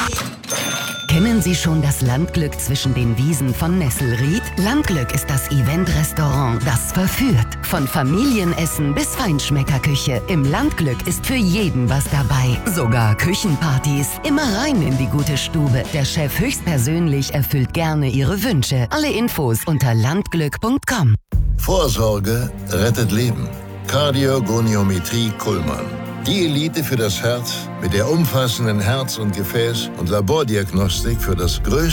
Kennen Sie schon das Landglück zwischen den Wiesen von Nesselried? Landglück ist das Event-Restaurant, das verführt. Von Familienessen bis Feinschmeckerküche. Im Landglück ist für jeden was dabei. Sogar Küchenpartys. Immer rein in die gute Stube. Der Chef höchstpersönlich erfüllt gerne Ihre Wünsche. Alle Infos unter landglück.com. Vorsorge rettet Leben. Kardiogoniometrie Kuhlmann. Die Elite für das Herz mit der umfassenden Herz- und Gefäß- und Labordiagnostik für das größte